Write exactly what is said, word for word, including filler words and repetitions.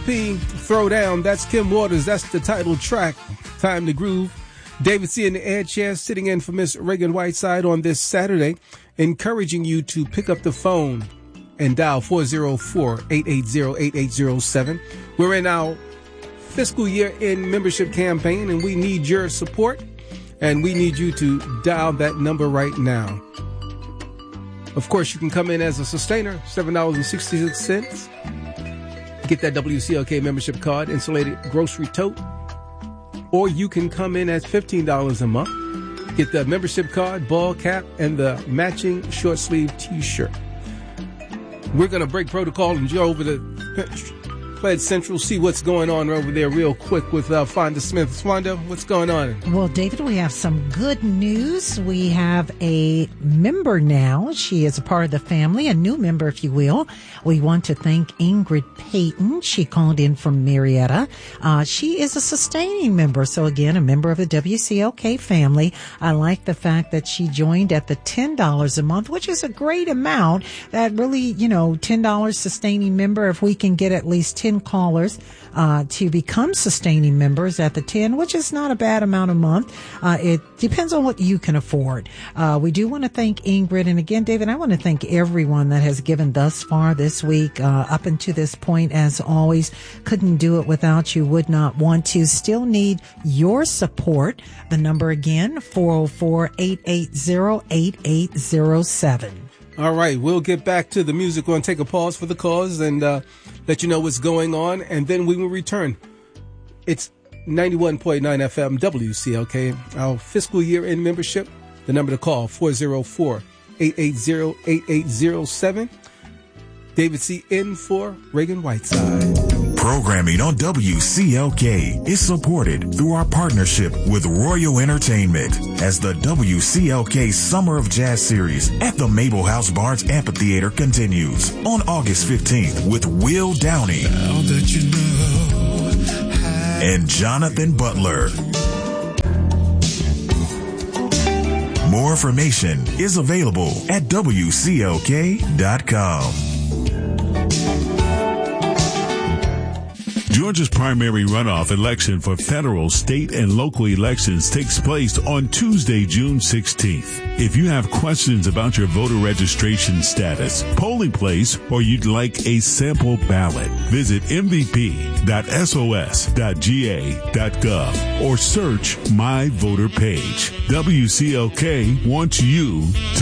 P, Throwdown. That's Kim Waters. That's the title track, Time to Groove. David C. in the air chair sitting in for Miss Reagan Whiteside on this Saturday, encouraging you to pick up the phone and dial four oh four, eight eight zero, eight eight zero seven. We're in our fiscal year end membership campaign, and we need your support, and we need you to dial that number right now. Of course, you can come in as a sustainer, seven dollars and sixty-six cents. Get that W C L K membership card, insulated grocery tote. Or you can come in as fifteen dollars a month. Get the membership card, ball cap, and the matching short sleeve t-shirt. We're going to break protocol and go over to Pledge Central, see what's going on over there real quick with uh, Fonda Smith. Fonda, what's going on? Well, David, we have some good news. We have a member now. She is a part of the family, a new member, if you will. We want to thank Ingrid Payton. She called in from Marietta. Uh, she is a sustaining member. So again, a member of the W C L K family. I like the fact that she joined at the ten dollars a month, which is a great amount. That really, you know, ten dollars sustaining member. If we can get at least ten callers uh, to become sustaining members at the ten, which is not a bad amount a month. Uh, it depends on what you can afford. Uh, we do want to thank Ingrid. And again, David, I want to thank everyone that has given thus far this week, uh, up until this point. As always, couldn't do it without you, would not want to. Still need your support. The number again, four oh four, eight eight zero, eight eight zero seven. All right, we'll get back to the music. We're going to take a pause for the cause and uh, let you know what's going on, and then we will return. It's ninety-one point nine F M W C L K, our fiscal year end membership. The number to call, four oh four, eight eight zero, eight eight zero seven. David C. in for Reagan Whiteside. Programming on W C L K is supported through our partnership with Royal Entertainment as the W C L K Summer of Jazz Series at the Mabel House Barnes Amphitheater continues on August fifteenth with Will Downey Now that you know how and Jonathan Butler. More information is available at W C L K dot com. Georgia's primary runoff election for federal, state, and local elections takes place on Tuesday, June sixteenth. If you have questions about your voter registration status, polling place, or you'd like a sample ballot, visit m v p dot s o s dot g a dot gov or search My Voter Page. W C L K wants you to